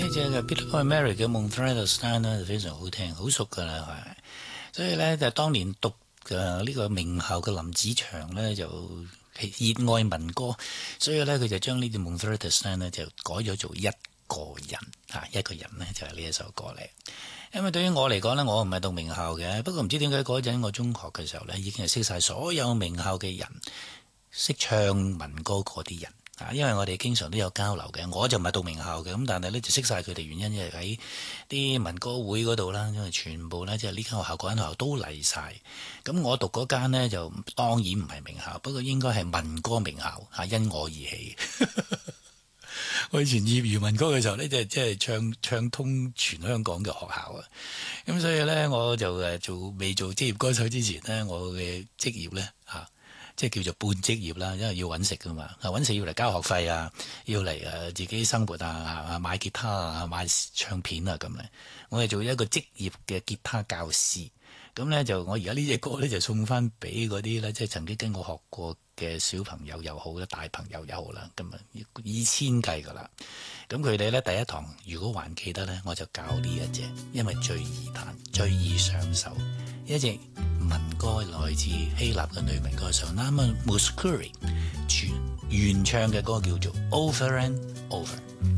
隻嘅 Billie Mary 嘅 Moonlight Star 咧就非常好聽，好熟噶啦，係。所以咧就當年讀呢個名校嘅林子祥咧就熱愛民歌，所以咧佢就將呢隻 Moonlight Star 咧就改咗做一個人啊，一個人咧就係呢一首歌嚟。因為對於我嚟講咧，我唔係讀名校嘅，不過唔知點解嗰陣我中學嘅時候咧已經係識晒所有名校嘅人，識唱民歌嗰啲人。因為我哋經常都有交流嘅，我就唔係讀名校嘅，咁但係咧就識晒佢哋，原因就係喺啲民歌會嗰度啦，因為全部咧即係呢間學校嗰間學校都嚟晒。咁我讀嗰間呢，就當然唔係名校，不過應該係民歌名校嚇，因我而起。我以前業餘民歌嘅時候呢，即係唱通全香港嘅學校啊。咁所以呢，我就未做職業歌手之前呢，我嘅職業呢。即係叫做半職業啦，因為要揾食噶嘛，揾食要嚟交學費啊，要嚟自己生活啊，買吉他啊，買唱片啊咁咧。我係做一個職業嘅吉他教師，咁咧就我而家呢隻歌咧就送翻俾嗰啲咧，即係曾經跟我學過嘅小朋友又好啦，大朋友又好啦，咁啊以千計噶啦。咁佢哋咧第一堂如果還記得咧，我就教呢一隻，因為最易彈、最易上手一隻民歌，來自希臘嘅女民歌手 Nama Mouskouri 原唱嘅歌叫做 Over and Over。